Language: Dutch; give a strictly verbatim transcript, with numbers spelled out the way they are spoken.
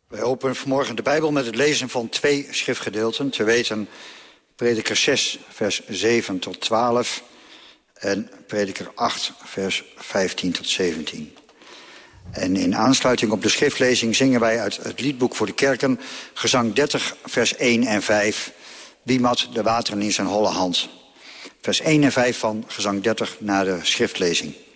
Wij openen vanmorgen de Bijbel met het lezen van twee schriftgedeelten. Te weten Prediker zes, vers zeven tot twaalf en Prediker acht, vers vijftien tot zeventien. En in aansluiting op de schriftlezing zingen wij uit het liedboek voor de kerken gezang dertig, vers één en vijf. Wie mat de wateren in zijn holle hand. Vers één en vijf van gezang dertig na de schriftlezing.